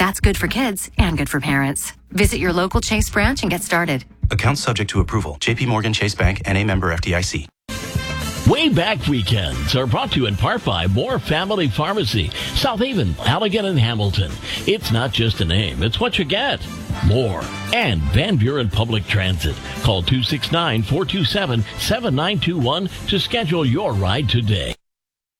That's good for kids and good for parents. Visit your local Chase branch and get started. Account subject to approval. JP Morgan Chase Bank, N.A. member FDIC. Way Back Weekends are brought to you in part by Moore Family Pharmacy, South Haven, Allegan, and Hamilton. It's not just a name, it's what you get. More. And Van Buren Public Transit. Call 269-427-7921 to schedule your ride today.